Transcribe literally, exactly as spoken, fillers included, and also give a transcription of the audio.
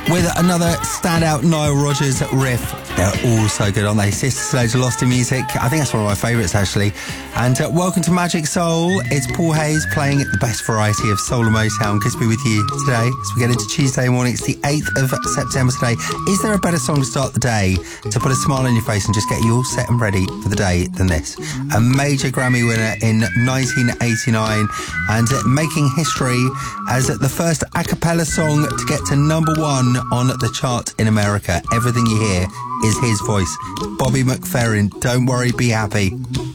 with another standout Nile Rodgers riff. They're all so good, aren't they? Sister Sledge, Lost in Music. I think that's one of my favourites, actually. And uh, welcome to Magic Soul. It's Paul Hayes playing the best variety of soul and Motown. Good to be with you today as we get into Tuesday morning. It's the eighth of September today. Is there a better song to start the day to put a smile on your face and just get you all set and ready for the day than this? A major Grammy winner in nineteen eighty-nine and uh, making history as the first a cappella song to get to number one on the chart in America. Everything you hear is his voice. Bobby McFerrin, Don't Worry, Be Happy.